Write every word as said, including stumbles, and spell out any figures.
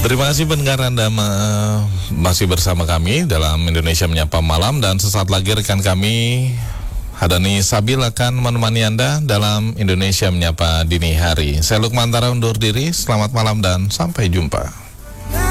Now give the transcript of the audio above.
Terima kasih pendengar Anda ma- masih bersama kami dalam Indonesia Menyapa Malam, dan sesaat lagi rekan kami Hadani Sabil akan menemani Anda dalam Indonesia Menyapa Dini Hari. Saya Lukman Tara undur diri, selamat malam dan sampai jumpa.